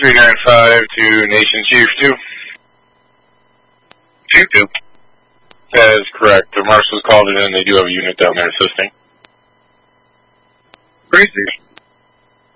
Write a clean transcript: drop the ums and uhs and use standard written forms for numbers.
395 to Nation Chief 2. 2-2. That is correct. The marshals called it in. They do have a unit down there assisting. Crazy.